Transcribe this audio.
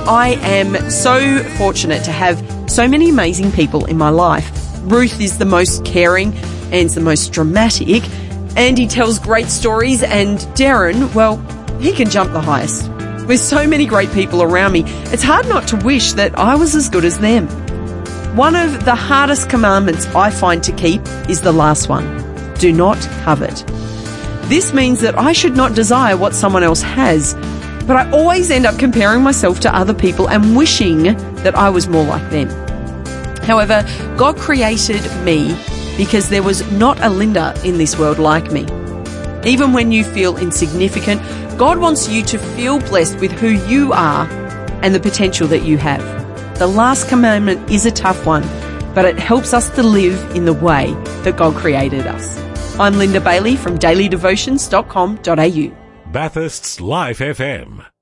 I am so fortunate to have so many amazing people in my life. Ruth is the most caring, Anne's the most dramatic, Andy tells great stories, and Darren, well, he can jump the highest. With so many great people around me, it's hard not to wish that I was as good as them. One of the hardest commandments I find to keep is the last one. Do not covet. This means that I should not desire what someone else has, but I always end up comparing myself to other people and wishing that I was more like them. However, God created me because there was not a Linda in this world like me. Even when you feel insignificant, God wants you to feel blessed with who you are and the potential that you have. The last commandment is a tough one, but it helps us to live in the way that God created us. I'm Linda Bailey from dailydevotions.com.au. Bathurst's Life FM.